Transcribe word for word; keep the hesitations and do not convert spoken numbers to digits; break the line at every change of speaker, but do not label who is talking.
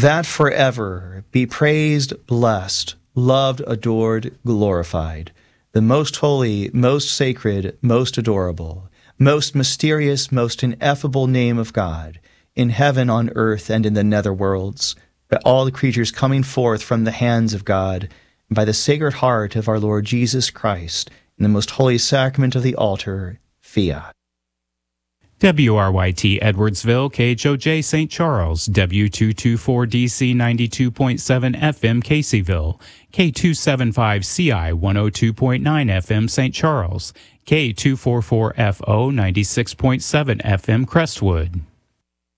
that forever be praised, blessed, loved, adored, glorified, the most holy, most sacred, most adorable, most mysterious, most ineffable name of God, in heaven, on earth, and in the nether worlds, by all the creatures coming forth from the hands of God, and by the Sacred Heart of our Lord Jesus Christ, in the most holy sacrament of the altar, fiat.
W R Y T Edwardsville, K H O J Saint Charles, W two twenty-four D C ninety-two point seven F M Caseyville, K two seventy-five C I one oh two point nine F M Saint Charles, K two forty-four F O ninety-six point seven F M Crestwood.